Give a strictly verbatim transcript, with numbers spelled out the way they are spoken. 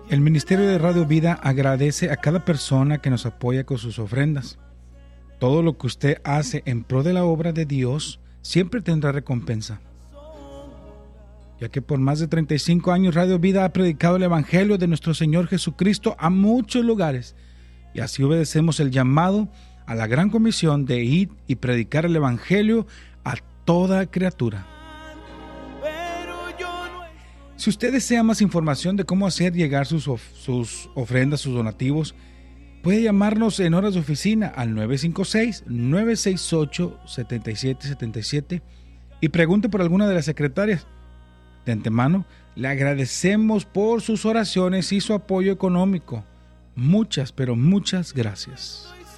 El Ministerio de Radio Vida agradece a cada persona que nos apoya con sus ofrendas. Todo lo que usted hace en pro de la obra de Dios siempre tendrá recompensa. Ya que por más de treinta y cinco años Radio Vida ha predicado el Evangelio de nuestro Señor Jesucristo a muchos lugares, y así obedecemos el llamado a la gran comisión de ir y predicar el Evangelio a toda criatura. Si usted desea más información de cómo hacer llegar sus, of- sus ofrendas, sus donativos, puede llamarnos en horas de oficina al nueve cinco seis, nueve seis ocho, siete siete siete siete y pregunte por alguna de las secretarias. De antemano, le agradecemos por sus oraciones y su apoyo económico. Muchas, pero muchas gracias.